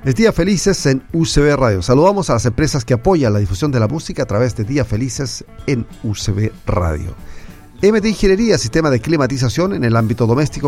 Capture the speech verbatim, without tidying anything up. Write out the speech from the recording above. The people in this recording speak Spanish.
Es Días Felices en U C B Radio. Saludamos a las empresas que apoyan la difusión de la música a través de Días Felices en U C B Radio. M T Ingeniería, sistema de climatización en el ámbito doméstico